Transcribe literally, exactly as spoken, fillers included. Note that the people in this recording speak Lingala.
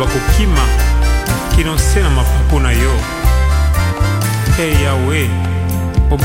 bakokima kino se na mafuku na yo. Hey Yahweh,